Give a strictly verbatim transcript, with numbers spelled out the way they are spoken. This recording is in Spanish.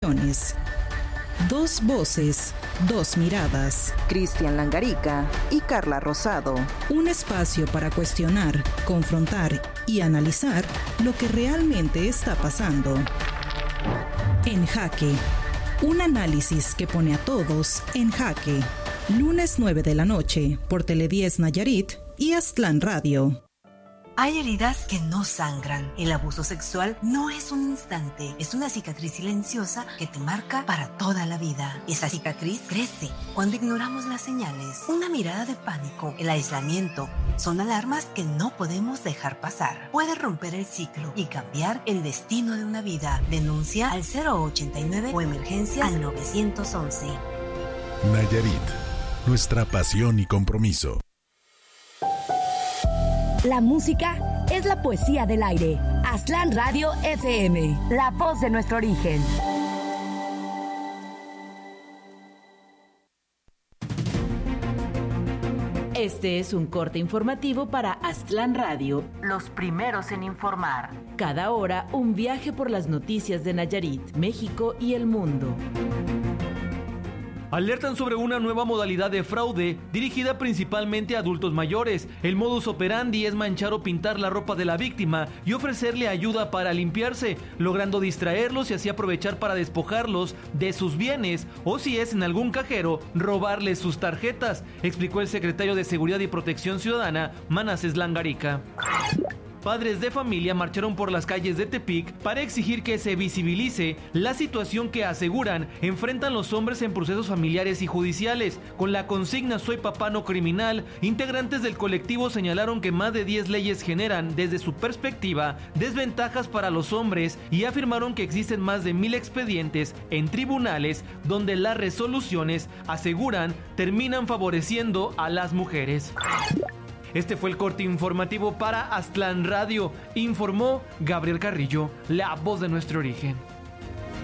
opiniones. Dos voces, dos miradas. Cristian Langarica y Carla Rosado. Un espacio para cuestionar, confrontar y analizar lo que realmente está pasando. En Jaque. Un análisis que pone a todos en jaque. Lunes nueve de la noche por Tele diez Nayarit y Aztlán Radio. Hay heridas que no sangran. El abuso sexual no es un instante, es una cicatriz silenciosa que te marca para toda la vida. Esa cicatriz crece cuando ignoramos las señales. Una mirada de pánico, el aislamiento, son alarmas que no podemos dejar pasar. Puede romper el ciclo y cambiar el destino de una vida. Denuncia al cero ochenta y nueve o emergencia al nueve once. Nayarit, nuestra pasión y compromiso. La música es la poesía del aire. Aztlán Radio F M, la voz de nuestro origen. Este es un corte informativo para Aztlán Radio, los primeros en informar. Cada hora, un viaje por las noticias de Nayarit, México y el mundo. Alertan sobre una nueva modalidad de fraude dirigida principalmente a adultos mayores. El modus operandi es manchar o pintar la ropa de la víctima y ofrecerle ayuda para limpiarse, logrando distraerlos y así aprovechar para despojarlos de sus bienes o, si es en algún cajero, robarles sus tarjetas, explicó el secretario de Seguridad y Protección Ciudadana, Manasés Langarica. Padres de familia marcharon por las calles de Tepic para exigir que se visibilice la situación que aseguran enfrentan los hombres en procesos familiares y judiciales. Con la consigna "Soy papá no criminal", integrantes del colectivo señalaron que más de diez leyes generan, desde su perspectiva, desventajas para los hombres y afirmaron que existen más de mil expedientes en tribunales donde las resoluciones, aseguran, terminan favoreciendo a las mujeres. Este fue el corte informativo para Aztlán Radio. Informó Gabriel Carrillo, la voz de nuestro origen.